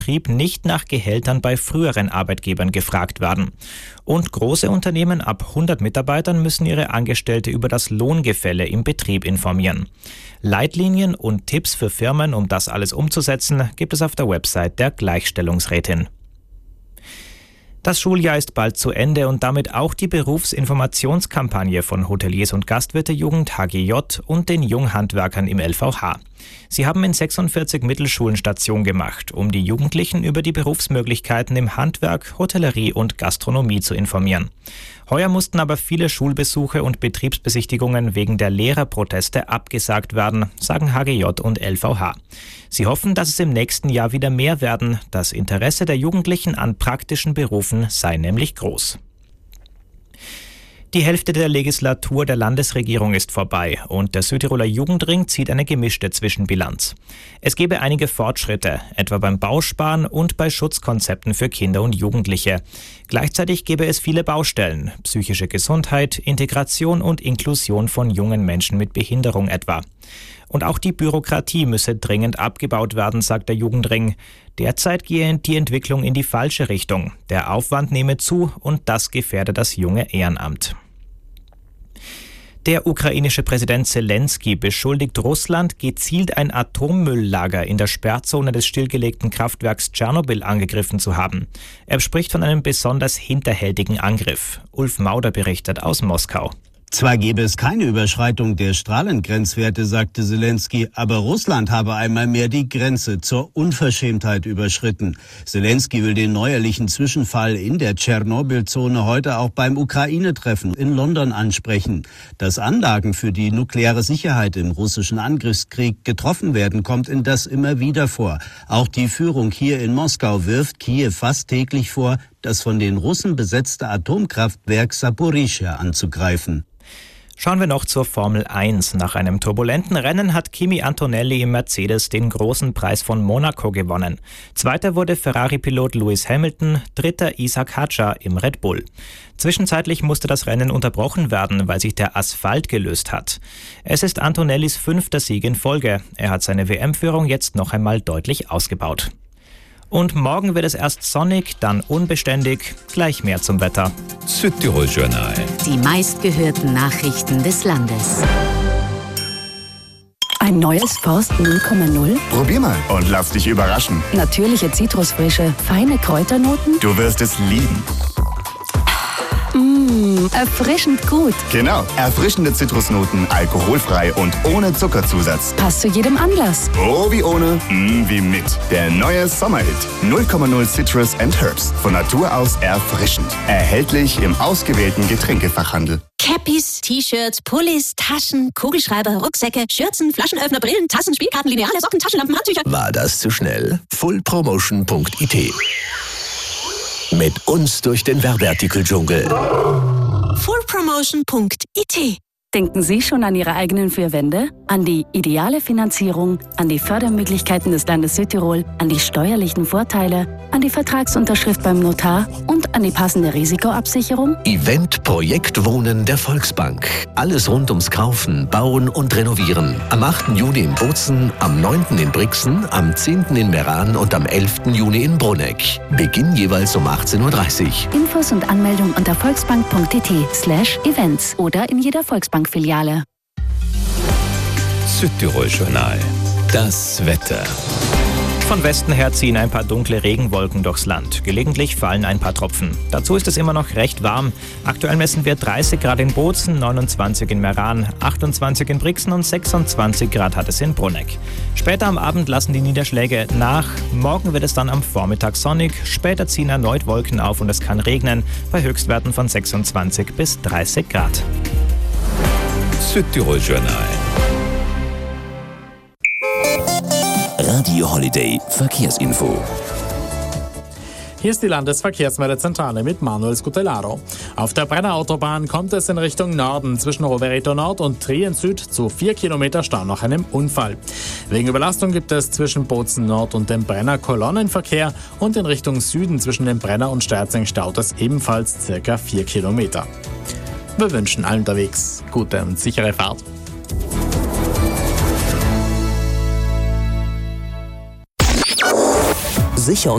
Betrieb nicht nach Gehältern bei früheren Arbeitgebern gefragt werden. Und große Unternehmen ab 100 Mitarbeitern müssen ihre Angestellte über das Lohngefälle im Betrieb informieren. Leitlinien und Tipps für Firmen, um das alles umzusetzen, gibt es auf der Website der Gleichstellungsrätin. Das Schuljahr ist bald zu Ende und damit auch die Berufsinformationskampagne von Hoteliers und Gastwirtejugend HGJ und den Junghandwerkern im LVH. Sie haben in 46 Mittelschulen Station gemacht, um die Jugendlichen über die Berufsmöglichkeiten im Handwerk, Hotellerie und Gastronomie zu informieren. Heuer mussten aber viele Schulbesuche und Betriebsbesichtigungen wegen der Lehrerproteste abgesagt werden, sagen HGJ und LVH. Sie hoffen, dass es im nächsten Jahr wieder mehr werden. Das Interesse der Jugendlichen an praktischen Berufen sei nämlich groß. Die Hälfte der Legislatur der Landesregierung ist vorbei und der Südtiroler Jugendring zieht eine gemischte Zwischenbilanz. Es gebe einige Fortschritte, etwa beim Bausparen und bei Schutzkonzepten für Kinder und Jugendliche. Gleichzeitig gebe es viele Baustellen, psychische Gesundheit, Integration und Inklusion von jungen Menschen mit Behinderung etwa. Und auch die Bürokratie müsse dringend abgebaut werden, sagt der Jugendring. Derzeit gehe die Entwicklung in die falsche Richtung. Der Aufwand nehme zu und das gefährde das junge Ehrenamt. Der ukrainische Präsident Zelensky beschuldigt Russland, gezielt ein Atommülllager in der Sperrzone des stillgelegten Kraftwerks Tschernobyl angegriffen zu haben. Er spricht von einem besonders hinterhältigen Angriff. Ulf Mauder berichtet aus Moskau. Zwar gäbe es keine Überschreitung der Strahlengrenzwerte, sagte Zelensky, aber Russland habe einmal mehr die Grenze zur Unverschämtheit überschritten. Zelensky will den neuerlichen Zwischenfall in der Tschernobyl-Zone heute auch beim Ukraine-Treffen in London ansprechen. Dass Anlagen für die nukleare Sicherheit im russischen Angriffskrieg getroffen werden, kommt indes immer wieder vor. Auch die Führung hier in Moskau wirft Kiew fast täglich vor, das von den Russen besetzte Atomkraftwerk Saporischschja anzugreifen. Schauen wir noch zur Formel 1. Nach einem turbulenten Rennen hat Kimi Antonelli im Mercedes den großen Preis von Monaco gewonnen. Zweiter wurde Ferrari-Pilot Lewis Hamilton, dritter Isaac Hadjar im Red Bull. Zwischenzeitlich musste das Rennen unterbrochen werden, weil sich der Asphalt gelöst hat. Es ist Antonellis 5. Sieg in Folge. Er hat seine WM-Führung jetzt noch einmal deutlich ausgebaut. Und morgen wird es erst sonnig, dann unbeständig. Gleich mehr zum Wetter. Südtirol Journal. Die meistgehörten Nachrichten des Landes. Ein neues Forst 0,0? Probier mal und lass dich überraschen. Natürliche Zitrusfrische, feine Kräuternoten? Du wirst es lieben. Erfrischend gut. Genau, erfrischende Zitrusnoten, alkoholfrei und ohne Zuckerzusatz. Passt zu jedem Anlass. Oh wie ohne, wie mit. Der neue Sommerhit 0,0 Citrus and Herbs. Von Natur aus erfrischend. Erhältlich im ausgewählten Getränkefachhandel. Cappies, T-Shirts, Pullis, Taschen, Kugelschreiber, Rucksäcke, Schürzen, Flaschenöffner, Brillen, Tassen, Spielkarten, Lineale, Socken, Taschenlampen, Handtücher. War das zu schnell? Fullpromotion.it. Mit uns durch den Werbeartikeldschungel. Fullpromotion.it. Denken Sie schon an Ihre eigenen 4 Wände? An die ideale Finanzierung, an die Fördermöglichkeiten des Landes Südtirol, an die steuerlichen Vorteile, an die Vertragsunterschrift beim Notar und an die passende Risikoabsicherung? Event Projekt Wohnen der Volksbank. Alles rund ums Kaufen, Bauen und Renovieren. Am 8. Juni in Bozen, am 9. in Brixen, am 10. in Meran und am 11. Juni in Bruneck. Beginn jeweils um 18:30 Uhr. Infos und Anmeldung unter volksbank.it/events oder in jeder Volksbank-Filiale. Südtirol Journal. Das Wetter. Von Westen her ziehen ein paar dunkle Regenwolken durchs Land. Gelegentlich fallen ein paar Tropfen. Dazu ist es immer noch recht warm. Aktuell messen wir 30 Grad in Bozen, 29 in Meran, 28 in Brixen und 26 Grad hat es in Bruneck. Später am Abend lassen die Niederschläge nach. Morgen wird es dann am Vormittag sonnig. Später ziehen erneut Wolken auf und es kann regnen. Bei Höchstwerten von 26 bis 30 Grad. Südtirol Journal. Radio Holiday Verkehrsinfo. Hier ist die Landesverkehrsmeldezentrale mit Manuel Scutellaro. Auf der Brenner Autobahn kommt es in Richtung Norden zwischen Rovereto Nord und Trien Süd zu 4 Kilometer Stau nach einem Unfall. Wegen Überlastung gibt es zwischen Bozen Nord und dem Brenner Kolonnenverkehr und in Richtung Süden zwischen dem Brenner und Sterzing staut es ebenfalls ca. 4 Kilometer. Wir wünschen allen unterwegs gute und sichere Fahrt. Sicher